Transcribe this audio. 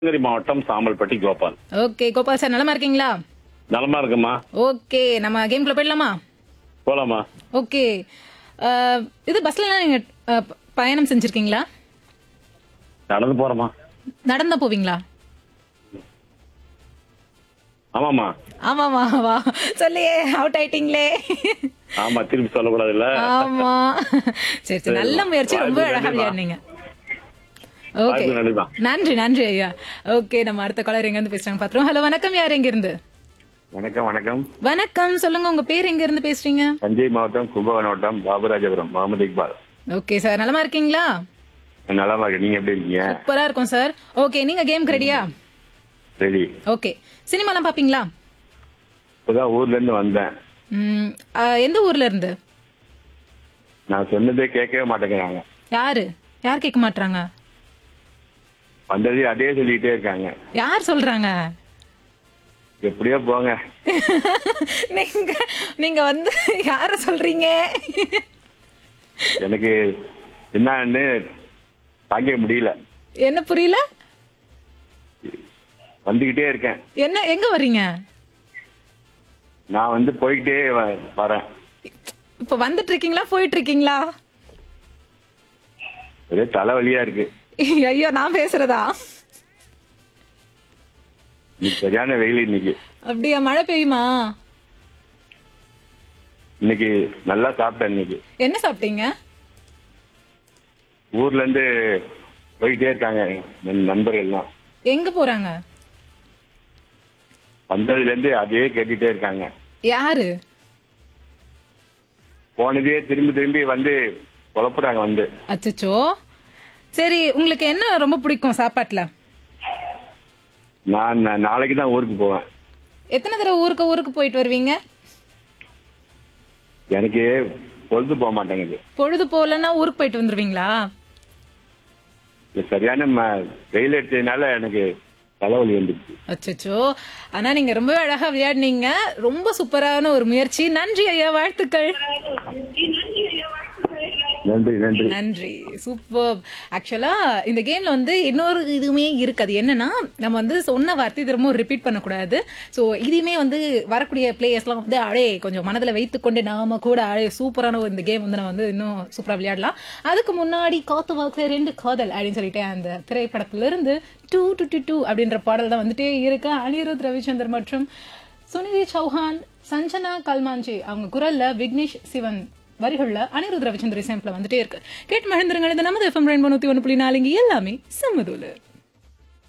கிருஷ்ணகிரி மாவட்டம் Sambalpatti Gopal. Okay Gopal sir நலமா இருக்கீங்களா? நலமா இருக்குமா? ஓகே நம்ம கேம்குள்ள போயிடலாமா? போலாமா? ஓகே இது பஸ்ல நீங்க பயணம் செஞ்சிருக்கீங்களா? நடந்து போறோமா? நடந்தா போவீங்களா? ஆமாமா. ஆமாமா வா சொல்லியே அவுட் ஆயிட்டீங்களே. ஆமா, திருப்பி சொல்லக்கூடாது இல்ல. ஆமா சரி சரி நல்ல முயற்சி, ரொம்ப வாய்ப்பு அழகா நன்றிமா. விளையாடுனீங்க. ஓகே வாய்ப்பு நன்றிமா. நன்றி நன்றி ஐயா. ஓகே நம்ம அடுத்த காலர் எங்க இருந்து பேசுறாங்க பாத்துறோம். ஹலோ வணக்கம், யார் எங்க இருந்து? வணக்கம் வணக்கம். வணக்கம், சொல்லுங்க உங்க பேர், எங்க இருந்து பேசுறீங்க? தஞ்சை மாவட்டம் கும்பகோணம் வட்டம் பாபுராஜபுரம் முகமது இக்பால். ஓகே சார் நலமா இருக்கீங்களா? நலமா இருக்கு. நீங்க எப்படி இருக்கீங்க? சூப்பரா இருக்கும் சார். ஓகே நீங்க கேம்க்கு ரெடியா? ரெடி. ஓகே சினிமாலாம் பாப்பீங்களா? இப்பதான் ஊர்ல இருந்து வந்தேன். எந்த ஊர்ல இருந்து? நான் சொன்னதே கேட்கவே மாட்டேங்கிறாங்க. யாரு யார் கேட்க மாட்டாங்க? வந்ததே அதே சொல்லிட்டே இருக்காங்க. யார் சொல்றாங்க? எப்படியோ போங்க. நீங்க நீங்க வந்து யார சொல்றீங்க? எனக்கு என்னன்னு தாங்க முடியல. என்ன புரியல? வந்துகிட்டே இருக்கேன். என்ன எங்க வர்றீங்க? நான் வந்து போய்கிட்டே வரேன். இப்ப வந்துட்டு இருக்கீங்களா போயிட்டு இருக்கீங்களா? ஒரே தலைவலியா இருக்கு. ஐயோ நான் பேசுறதா? இன்னைக்கு சரியான வெயில். இன்னைக்கு அப்படியா? மழை பெய்யுமா? இன்னைக்கு நல்லா சாப்பிட்டேன். இன்னைக்கு என்ன சாப்பிட்டீங்க? ஊர்ல இருந்து போயிட்டே இருக்காங்க என் நண்பர்கள் எல்லாம். எங்க போறாங்க? வந்ததுல இருந்து அதே கேட்டுட்டே இருக்காங்க. யாரு? போனதே திரும்பி திரும்பி வந்து குழப்புறாங்க வந்து. அச்சச்சோ. சரி உங்களுக்கு என்ன ரொம்ப பிடிக்கும் சாப்பாட்டுல? நான் நாளைக்கு தான் ஊருக்கு போவேன். எத்தனை தடவை ஊருக்கு போயிட்டு வருவீங்க? எனக்கு பொழுது போக மாட்டேங்குது. பொழுது போகலன்னா ஊருக்கு போயிட்டு வந்துருவீங்களா? இது சரியான வெயில் எடுத்ததுனால எனக்கு தலைவலி வந்துருச்சு. அச்சச்சோ. ஆனா நீங்க ரொம்பவே அழகா விளையாடுனீங்க. ரொம்ப சூப்பரான ஒரு முயற்சி. நன்றி ஐயா, வாழ்த்துக்கள். நன்றி நன்றி நன்றி. சூப்பர். ஆக்சுவலா இந்த கேம்ல வந்து இன்னொரு இதுவுமே இருக்கு. அது என்னன்னா நம்ம வந்து சொன்ன வார்த்தை திரும்ப ரிப்பீட் பண்ணக்கூடாது. ஸோ இதுவுமே வந்து வரக்கூடிய பிளேயர்ஸ்லாம் வந்து அழே கொஞ்சம் மனதில் வைத்துக்கொண்டு நாம கூட அழே சூப்பரான இந்த கேம் வந்து நம்ம வந்து இன்னும் சூப்பரா விளையாடலாம். அதுக்கு முன்னாடி காத்து வாக்கு ரெண்டு காதல் அப்படின்னு சொல்லிட்டு அந்த திரைப்படத்திலிருந்து 222 அப்படின்ற பாடல் தான் வந்துட்டே இருக்கு. அனிருத் ரவிச்சந்தர் மற்றும் சுனிதி சௌஹான், சஞ்சனா கல்மாஞ்சி அவங்க குரல்ல விக்னேஷ் சிவன் வரிகள்ல அனிருத் ரவிச்சந்திர இசையமைப்புல வந்துட்டே இருக்கு. கேட்டு மகிழ்ந்துருங்க. இது நமது FM 91.4 எல்லாமே செம்மதூல.